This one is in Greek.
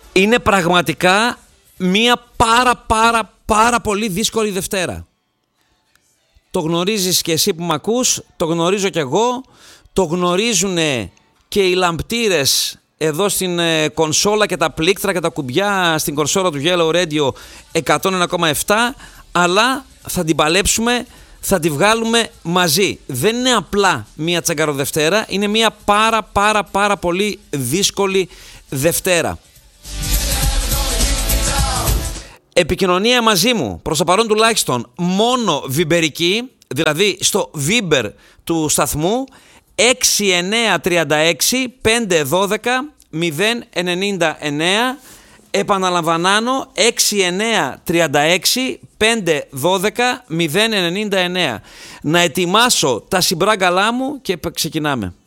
Είναι πραγματικά μία πάρα πολύ δύσκολη Δευτέρα. Το γνωρίζεις και εσύ που μ' ακούς, το γνωρίζω κι εγώ, το γνωρίζουν και οι λαμπτήρες εδώ στην κονσόλα και τα πλήκτρα και τα κουμπιά στην κονσόλα του Yellow Radio 101,7, αλλά θα την παλέψουμε, θα τη βγάλουμε μαζί. Δεν είναι απλά μία τσαγκαροδευτέρα, είναι μία πάρα πολύ δύσκολη Δευτέρα. Επικοινωνία μαζί μου, προς το παρόν τουλάχιστον, μόνο βιμπερική, δηλαδή στο Viber του σταθμού 6936 512 099. Επαναλαμβάνω, 6936 512 099. Να ετοιμάσω τα συμπράγκαλά μου και ξεκινάμε.